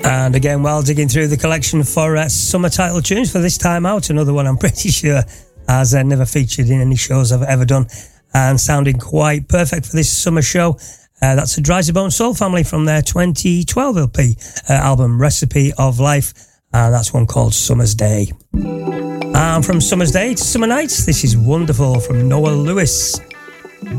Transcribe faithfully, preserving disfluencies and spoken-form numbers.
And again, while digging through the collection for uh, summer title tunes for this time out, another one I'm pretty sure has uh, never featured in any shows I've ever done and sounding quite perfect for this summer show. Uh, that's the Dry As A Bone Soul Family from their twenty twelve L P uh, album Recipe of Life, and that's one called Summer's Day. And from Summer's Day to Summer Nights, this is Wonderful from Noel Lewis.